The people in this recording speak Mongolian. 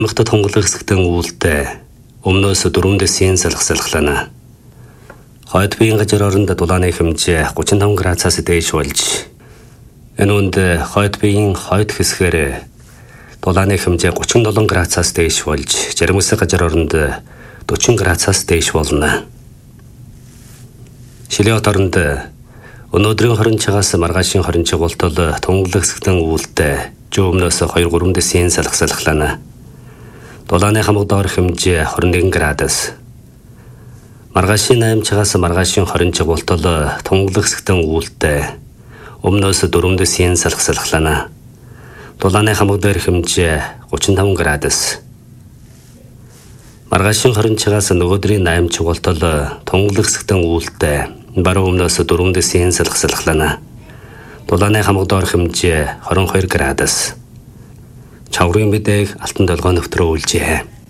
Мөхтөд хонголох хэсэгтэн үүлдээ өмнөөс 4 дэсийн салхалхлана. Хойд биеийн газар оронд дулааны хэмжээ 35 градусаас дээш болж энэ үнд хойд биеийн хойд хэсгээр дулааны хэмжээ 37 градусаас дээш болж зарим хэсэг газар оронд 40 градусаас дээш болно. Шилээд оронд өнөөдрийн 20 цагаас маргаашийн 20 чиглэлтол тунгалаг хэсэгтэн үүлдээ өмнөөс 2-3 дэсийн салхалхлана. Дулааны хамаг доор хэмжээ 21 градус. Маргаашийн 8 цагаас маргаашийн 20 чиглэлтол тунгалаг хэсэгтэн үүлдээ өмнөөс 4 дэсийн салхалхлана. Дулааны хамаг дээр хэмжээ 35 градус. Маргаашийн 20 цагаас нөгөөдрийн 8 чиглэлтол тунгалаг хэсэгтэн үүлдээ баруун өмнөөс 4 дэсийн салхалхлана. Дулааны хамаг доор хэмжээ 22 градус. Чаврын мэдээг Алтан долгоо нэвтрүүлжээ.